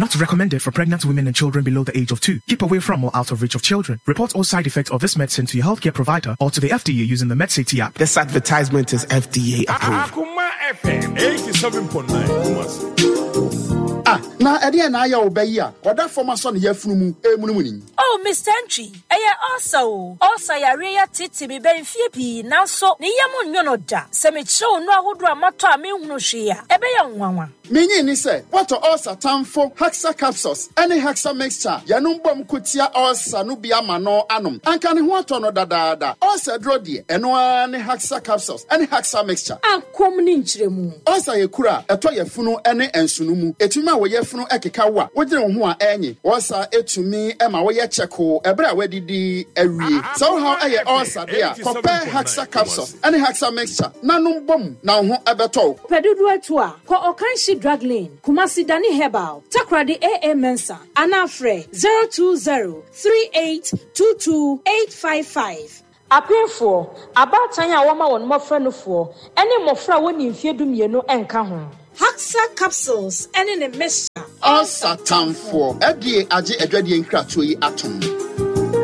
Not recommended for pregnant women and children below the age of 2. Keep away from or out of reach of children. Report all side effects of this medicine to your healthcare provider or to the FDA using the MedSafety app. This advertisement is FDA approved. Akuma FM 87.9. Na edi na ya obeyi oda former son yefunu mu Oh, Mr. Entry, also yare ya titi bi benfie pi nanso ne yam nyono da se me che onu ahodo amato a me hunu hwe a ebe ya nwanwa menyi ni se what ulcer tamfo Haxa capsules any Haxa mixture yanum bom kutia ulcer no bia ma no anom anka ne ho ato no dadaada ulcer dro de eno ne Haxa capsules any Haxa mixture akom ni nchiremu ulcer yekura eto yefunu ene ensunu mu etuma wo yefunu ekeka wa wogire wo ho a enyi ulcer etumi ema wo ye cheko ebra wadidi awie so how aye ulcer dia compare Haxa capsules any Haxa mixture nanum bom na ho ebeto pedudu atu a ko okanshi drug lane Kumasi Dani Herbal Takrade AA Mensa Anafre 02038228855 Apefo abatan a woma won mofra no fo ene mofra woni mfie dumienu enka ho Haxa capsules ene ne mixture ulcer tamfo edie age adwadie nkratoyi atom